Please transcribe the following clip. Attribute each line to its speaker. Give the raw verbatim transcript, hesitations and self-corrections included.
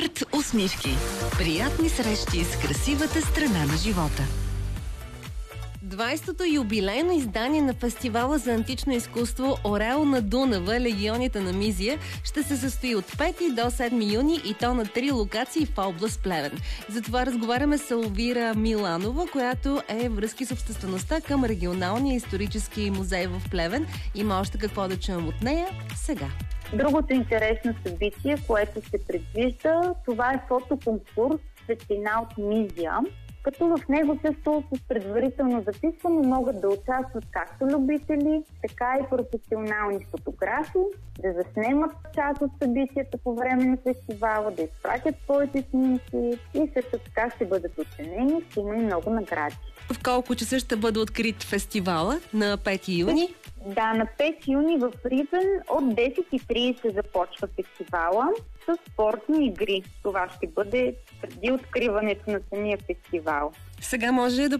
Speaker 1: Арт усмивки. Приятни срещи с красивата страна на живота.
Speaker 2: двайсетото юбилейно издание на фестивала за антично изкуство Орел на Дунава, легионите на Мизия, ще се състои от пети до седми юни и то на три локации в област Плевен. Затова разговаряме с Елвира Миланова, която е връзки с обществеността към регионалния исторически музей в Плевен. Има още какво да чуем от нея сега.
Speaker 3: Другото интересно събитие, което се предвижда, това е фотоконкурс Светлина от Мизия, като в него също с предварително записване могат да участват както любители, така и професионални фотографи, да заснемат част от събитията по време на фестивала, да изпратят своите снимки и също така ще бъдат оценени, ще има и много награди.
Speaker 2: В колко часа ще бъде открит фестивала? На пети юни?
Speaker 3: Да, на пети юни в Рибен от десет и трийсет започва фестивала с спортни игри. Това ще бъде преди откриването на самия фестивал.
Speaker 2: Сега може да